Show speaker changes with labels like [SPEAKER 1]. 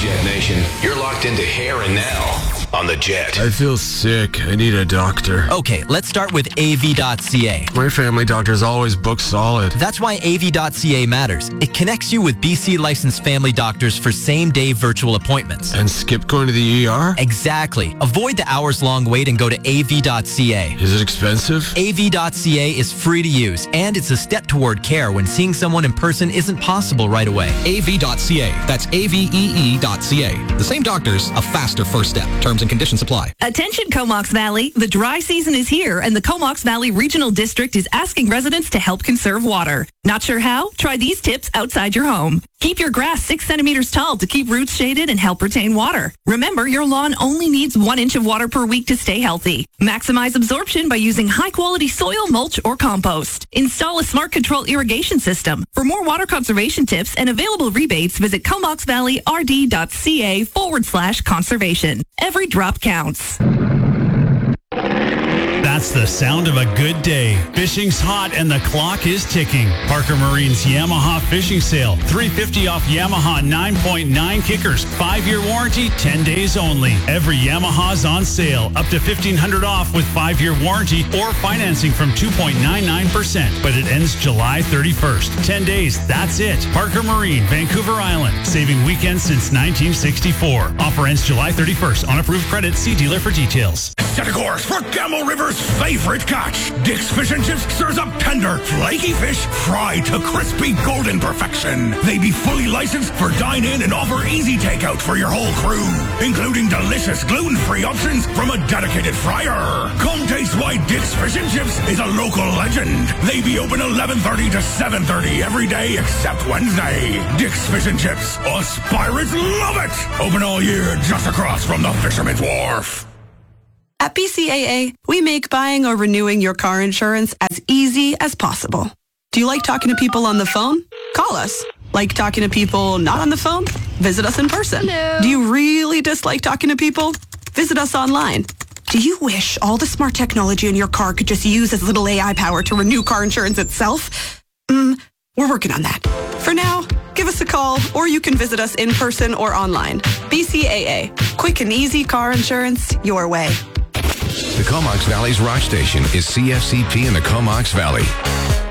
[SPEAKER 1] Jet Nation. You're locked into Here and Now on the Jet.
[SPEAKER 2] I feel sick. I need a doctor.
[SPEAKER 3] Okay, let's start with AV.ca.
[SPEAKER 2] My family doctor's always booked solid.
[SPEAKER 3] That's why AV.ca matters. It connects you with BC licensed family doctors for same-day virtual appointments.
[SPEAKER 2] And skip going to the ER?
[SPEAKER 3] Exactly. Avoid the hours-long wait and go to AV.ca.
[SPEAKER 2] Is it expensive?
[SPEAKER 3] AV.ca is free to use, and it's a step toward care when seeing someone in person isn't possible right away.
[SPEAKER 4] AV.ca. That's AVEE.ca. The same doctors, a faster first step. Terms and conditions apply.
[SPEAKER 5] Attention Comox Valley, the dry season is here and the Comox Valley Regional District is asking residents to help conserve water. Not sure how? Try these tips outside your home. Keep your grass 6 centimeters tall to keep roots shaded and help retain water. Remember, your lawn only needs 1 inch of water per week to stay healthy. Maximize absorption by using high-quality soil, mulch, or compost. Install a smart control irrigation system. For more water conservation tips and available rebates, visit comoxvalleyrd.ca/conservation. Every drop counts.
[SPEAKER 6] That's the sound of a good day. Fishing's hot and the clock is ticking. Parker Marine's Yamaha Fishing Sale. $350 off Yamaha 9.9 kickers. 5-year warranty, 10 days only. Every Yamaha's on sale. Up to $1,500 off with 5-year warranty or financing from 2.99%. But it ends July 31st. 10 days, that's it. Parker Marine, Vancouver Island. Saving weekends since 1964. Offer ends July 31st. On approved credit, see dealer for details.
[SPEAKER 7] Set a course for Gamble River's favorite catch. Dick's Fish and Chips serves up tender, flaky fish fried to crispy golden perfection. They be fully licensed for dine-in and offer easy takeout for your whole crew, including delicious gluten-free options from a dedicated fryer. Come taste why Dick's Fish and Chips is a local legend. They be open 11:30 to 7:30 every day except Wednesday. Dick's Fish and Chips. Us pirates love it. Open all year just across from the Fisherman's Wharf.
[SPEAKER 8] At BCAA, we make buying or renewing your car insurance as easy as possible. Do you like talking to people on the phone? Call us. Like talking to people not on the phone? Visit us in person.
[SPEAKER 9] Hello.
[SPEAKER 8] Do you really dislike talking to people? Visit us online. Do you wish all the smart technology in your car could just use as little AI power to renew car insurance itself? We're working on that. For now, give us a call or you can visit us in person or online. BCAA. Quick and easy car insurance your way.
[SPEAKER 1] The Comox Valley's rock station is CFCP in the Comox Valley.